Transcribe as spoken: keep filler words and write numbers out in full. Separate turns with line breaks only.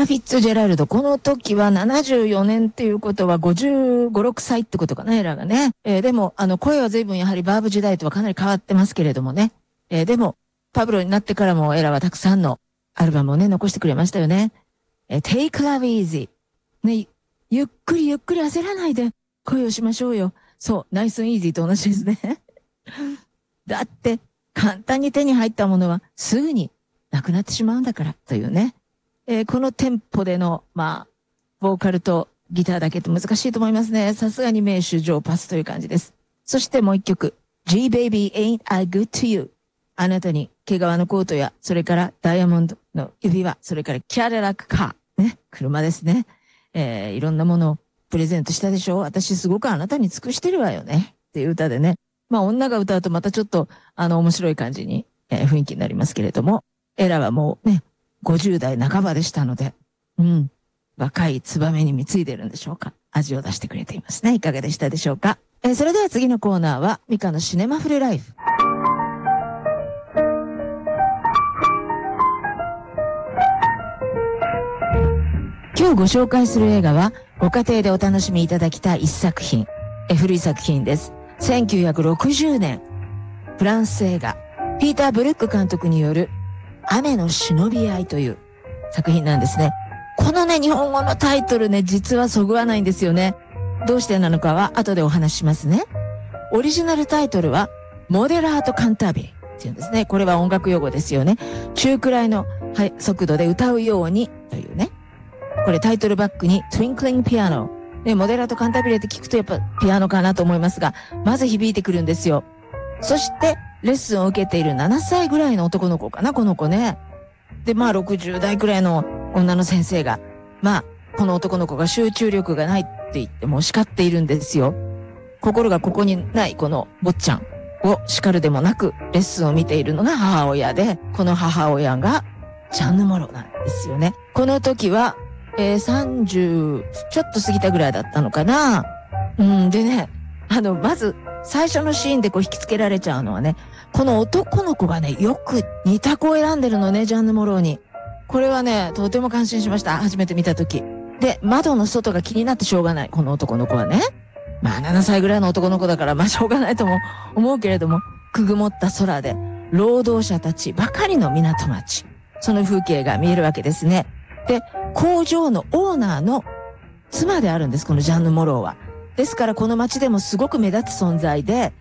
ラ・フィッツジェラルド。この時はななじゅうよねんっていうことはごじゅうご、ろくさいってことかな、エラがね。えー、でも、あの、声は随分やはりバーブ時代とはかなり変わってますけれどもね。えー、でも、パブロになってからもエラはたくさんのアルバムをね、残してくれましたよね。えー、Take Love Easy。ね、ゆっくりゆっくり焦らないで恋をしましょうよ。そう、ナイスイージーと同じですね。だって、簡単に手に入ったものはすぐになくなってしまうんだからというね。えー、このテンポでの、まあ、ボーカルとギターだけって難しいと思いますね。さすがに名手上パスという感じです。そしてもう一曲。G-Baby Ain't I Good to You。あなたに毛皮のコートや、それからダイヤモンドの指輪、それからキャデラックカー。ね。車ですね。えー、いろんなものをプレゼントしたでしょ。私すごくあなたに尽くしてるわよね。っていう歌でね。まあ女が歌うとまたちょっと、あの、面白い感じに、えー、雰囲気になりますけれども。エラはもうね、ごじゅう代半ばでしたので、うん。若いツバメに貢いでるんでしょうか。味を出してくれていますね。いかがでしたでしょうか。えー、それでは次のコーナーは、ミカのシネマフルライフ。今日ご紹介する映画は、ご家庭でお楽しみいただきたい一作品。えー、古い作品です。せんきゅうひゃくろくじゅうねん、フランス映画、ピーター・ブルック監督による、雨の忍び合いという作品なんですね。このね、日本語のタイトルね、実はそぐわないんですよね。どうしてなのかは後でお話ししますね。オリジナルタイトルは、モデラート・カンタービリっていうんですね。これは音楽用語ですよね。中くらいの速度で歌うようにというね。これタイトルバックに、Twinkling Piano。ね、モデラート・カンタービリって聞くとやっぱピアノかなと思いますが、まず響いてくるんですよ。そして、レッスンを受けているななさいぐらいの男の子かな、この子ね。で、まあろくじゅう代くらいの女の先生が、まあ、この男の子が集中力がないって言っても叱っているんですよ。心がここにないこの坊ちゃんを叱るでもなく、レッスンを見ているのが母親で、この母親がジャンヌ・モロなんですよね。この時は、えー、さんじゅうちょっと過ぎたぐらいだったのかな。うん、でね、あの、まず、最初のシーンでこう引きつけられちゃうのはね、この男の子がね、よく似た子を選んでるのね、ジャンヌ・モローに。これはね、とても感心しました。初めて見たとき。で、窓の外が気になってしょうがない。この男の子はね。まあ、ななさいぐらいの男の子だから、まあ、しょうがないとも思うけれども、くぐもった空で、労働者たちばかりの港町。その風景が見えるわけですね。で、工場のオーナーの妻であるんです、このジャンヌ・モローは。ですからこの街でもすごく目立つ存在で、